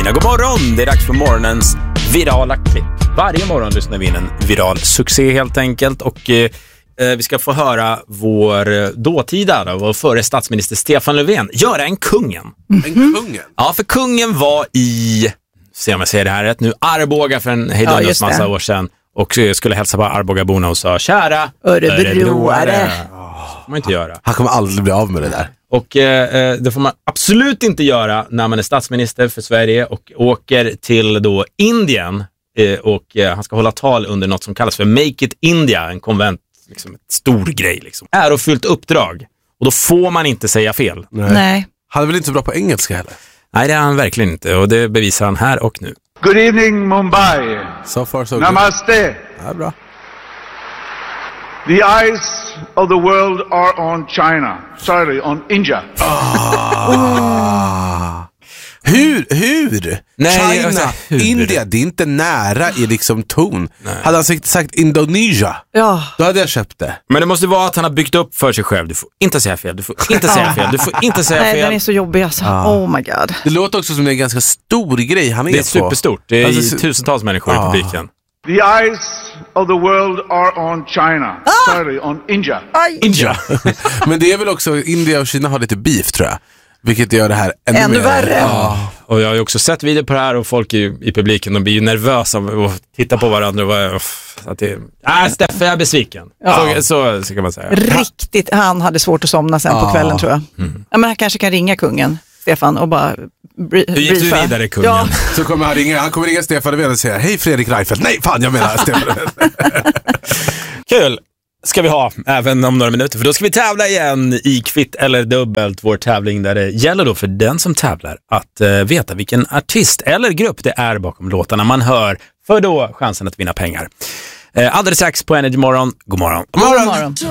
Karolina. God morgon, det är dags för morgonens virala klipp. Varje morgon lyssnar vi in en viral succé helt enkelt. Och vi ska få höra vår dåtida, vår före statsminister Stefan Löfven göra en kungen. En kungen? Ja, för kungen var i, se om jag säger det här rätt nu, Arboga för en hejdunders massa år sedan. Och skulle hälsa på Arbogaborna och sa: kära Örebroare. Får man inte göra. Han kommer aldrig bli av med det där. Och det får man absolut inte göra när man är statsminister för Sverige och åker till då Indien. Och han ska hålla tal under något som kallas för Make It India, en konvent, liksom ett stor grej liksom. Ärofyllt uppdrag. Och då får man inte säga fel. Nej. Han är väl inte så bra på engelska heller? Nej, det är han verkligen inte. Och det bevisar han här och nu. Good evening, Mumbai. So far so good. Namaste. Ja, bra. The eyes of the world are on China. Sorry, on India. Hur? Nej, China, hur? India, det är inte nära i liksom ton. Nej. Hade han sagt Indonesia, då hade jag köpt det. Men det måste vara att han har byggt upp för sig själv. Du får inte säga fel, du får inte säga fel, du får inte säga fel. Nej, den är så jobbig alltså. Oh my god. Det låter också som det är en ganska stor grej han är på. Det är superstort, det är Alltså, tusentals människor i publiken. The eyes of the world are on China. Sorry, on India. India. Men det är väl också, India och Kina har lite beef tror jag. Vilket gör det här ännu mer värre. Ja. Och jag har ju också sett video på det här och folk i publiken, de blir ju nervösa och tittar på varandra och att det Steffe är besviken. Så kan man säga. Riktigt, han hade svårt att somna sen på kvällen tror jag. Ja, men han kanske kan ringa kungen, Stefan, och bara Hur gick du vidare, kungen? Ja. Så kommer han kommer ringa Stefan Löfven och säga: hej Fredrik Reinfeldt. Nej, fan jag menar Stefan Löfven. Kul ska vi ha även om några minuter, för då ska vi tävla igen i Kvitt eller dubbelt, vår tävling där det gäller då för den som tävlar att veta vilken artist eller grupp det är bakom låtarna man hör, för då chansen att vinna pengar. Alldeles strax på Energy Morgon. God morgon. God morgon.